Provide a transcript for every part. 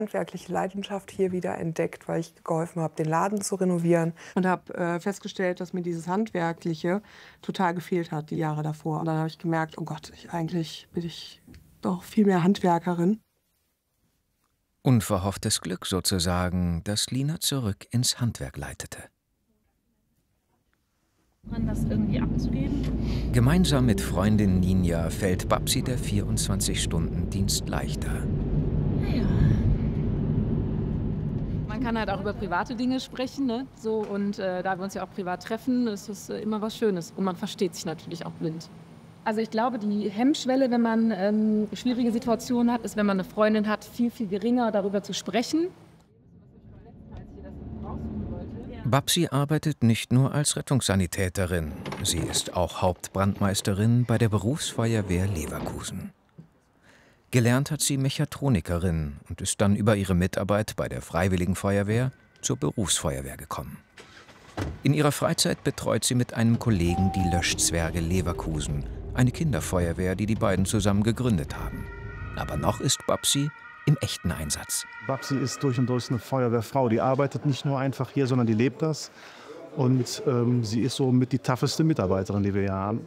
handwerkliche Leidenschaft hier wieder entdeckt, weil ich geholfen habe, den Laden zu renovieren. Und habe festgestellt, dass mir dieses Handwerkliche total gefehlt hat die Jahre davor. Und dann habe ich gemerkt, oh Gott, eigentlich bin ich doch viel mehr Handwerkerin. Unverhofftes Glück sozusagen, das Lina zurück ins Handwerk leitete. Das irgendwie abzugeben. Gemeinsam mit Freundin Ninja fällt Babsi der 24-Stunden-Dienst leichter. Ja. Man kann halt auch über private Dinge sprechen, ne? So, und da wir uns ja auch privat treffen, ist das immer was Schönes. Und man versteht sich natürlich auch blind. Also ich glaube, die Hemmschwelle, wenn man schwierige Situationen hat, ist, wenn man eine Freundin hat, viel, viel geringer, darüber zu sprechen. Babsi arbeitet nicht nur als Rettungssanitäterin, sie ist auch Hauptbrandmeisterin bei der Berufsfeuerwehr Leverkusen. Gelernt hat sie Mechatronikerin und ist dann über ihre Mitarbeit bei der Freiwilligen Feuerwehr zur Berufsfeuerwehr gekommen. In ihrer Freizeit betreut sie mit einem Kollegen die Löschzwerge Leverkusen, eine Kinderfeuerwehr, die die beiden zusammen gegründet haben. Aber noch ist Babsi im echten Einsatz. Babsi ist durch und durch eine Feuerwehrfrau. Die arbeitet nicht nur einfach hier, sondern die lebt das. Und sie ist so mit die tougheste Mitarbeiterin, die wir hier haben.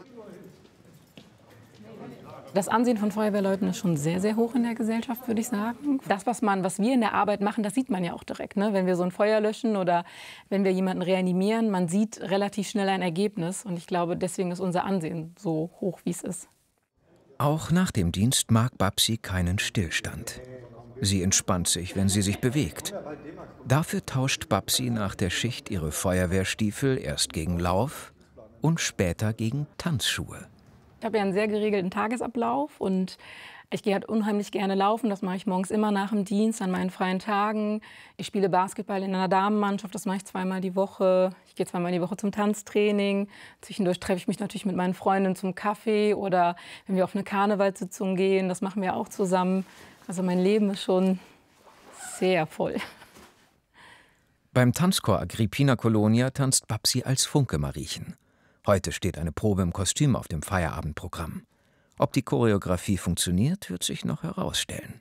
Das Ansehen von Feuerwehrleuten ist schon sehr, sehr hoch in der Gesellschaft, würde ich sagen. Das, was wir in der Arbeit machen, das sieht man ja auch direkt. Ne? Wenn wir so ein Feuer löschen oder wenn wir jemanden reanimieren, man sieht relativ schnell ein Ergebnis. Und ich glaube, deswegen ist unser Ansehen so hoch, wie es ist. Auch nach dem Dienst mag Babsi keinen Stillstand. Sie entspannt sich, wenn sie sich bewegt. Dafür tauscht Babsi nach der Schicht ihre Feuerwehrstiefel erst gegen Lauf und später gegen Tanzschuhe. Ich habe ja einen sehr geregelten Tagesablauf und ich gehe halt unheimlich gerne laufen. Das mache ich morgens immer nach dem Dienst, an meinen freien Tagen. Ich spiele Basketball in einer Damenmannschaft, das mache ich zweimal die Woche. Ich gehe zweimal die Woche zum Tanztraining. Zwischendurch treffe ich mich natürlich mit meinen Freundinnen zum Kaffee oder wenn wir auf eine Karnevalssitzung gehen, das machen wir auch zusammen. Also mein Leben ist schon sehr voll. Beim Tanzchor Agrippina Colonia tanzt Babsi als Funke Mariechen. Heute steht eine Probe im Kostüm auf dem Feierabendprogramm. Ob die Choreografie funktioniert, wird sich noch herausstellen.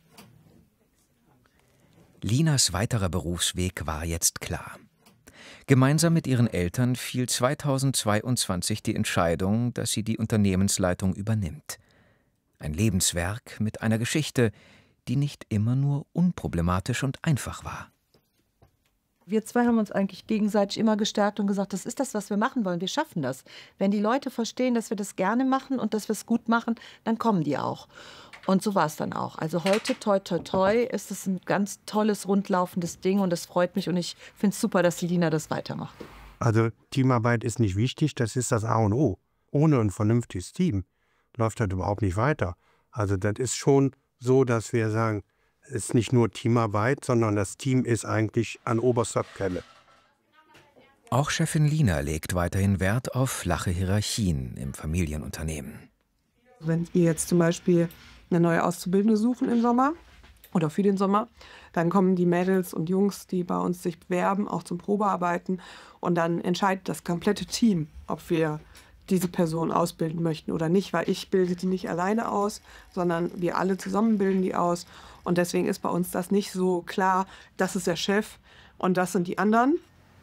Linas weiterer Berufsweg war jetzt klar. Gemeinsam mit ihren Eltern fiel 2022 die Entscheidung, dass sie die Unternehmensleitung übernimmt. Ein Lebenswerk mit einer Geschichte, die nicht immer nur unproblematisch und einfach war. Wir zwei haben uns eigentlich gegenseitig immer gestärkt und gesagt, das ist das, was wir machen wollen. Wir schaffen das. Wenn die Leute verstehen, dass wir das gerne machen und dass wir es gut machen, dann kommen die auch. Und so war es dann auch. Also heute, toi, toi, toi, ist es ein ganz tolles, rundlaufendes Ding und es freut mich und ich finde es super, dass die Lina das weitermacht. Also Teamarbeit ist nicht wichtig, das ist das A und O. Ohne ein vernünftiges Team läuft das überhaupt nicht weiter. Also das ist schon so, dass wir sagen, es ist nicht nur Teamarbeit, sondern das Team ist eigentlich an oberster Stelle. Auch Chefin Lina legt weiterhin Wert auf flache Hierarchien im Familienunternehmen. Wenn ihr jetzt zum Beispiel eine neue Auszubildende suchen im Sommer oder für den Sommer, dann kommen die Mädels und Jungs, die bei uns sich bewerben, auch zum Probearbeiten. Und dann entscheidet das komplette Team, ob wir diese Person ausbilden möchten oder nicht, weil ich bilde die nicht alleine aus, sondern wir alle zusammen bilden die aus. Und deswegen ist bei uns das nicht so klar, das ist der Chef und das sind die anderen.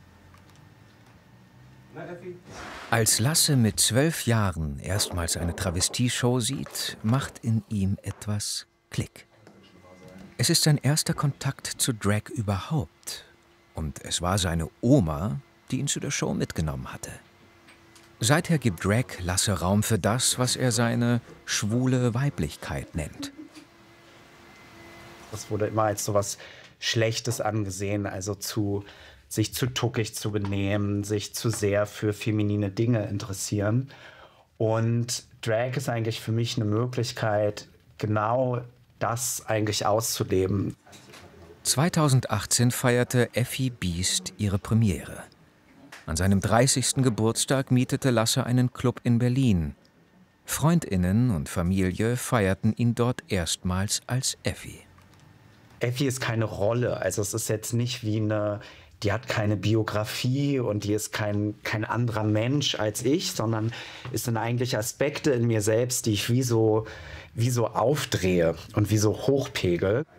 Als Lasse mit 12 Jahren erstmals eine Travestieshow sieht, macht in ihm etwas Klick. Es ist sein erster Kontakt zu Drag überhaupt. Und es war seine Oma, die ihn zu der Show mitgenommen hatte. Seither gibt Drag Lasse Raum für das, was er seine schwule Weiblichkeit nennt. Das wurde immer als so was Schlechtes angesehen, also sich zu tuckig zu benehmen, sich zu sehr für feminine Dinge interessieren. Und Drag ist eigentlich für mich eine Möglichkeit, genau das eigentlich auszuleben. 2018 feierte Effi Biest ihre Premiere. An seinem 30. Geburtstag mietete Lasse einen Club in Berlin. FreundInnen und Familie feierten ihn dort erstmals als Effi. Effi ist keine Rolle, also es ist jetzt nicht wie die hat keine Biografie und die ist kein anderer Mensch als ich, sondern es sind eigentlich Aspekte in mir selbst, die ich wie so aufdrehe und wie so hochpegel.